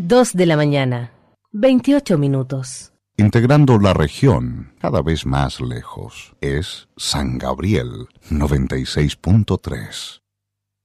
2 de la mañana, 28 minutos. Integrando la región cada vez más lejos, es San Gabriel 96.3.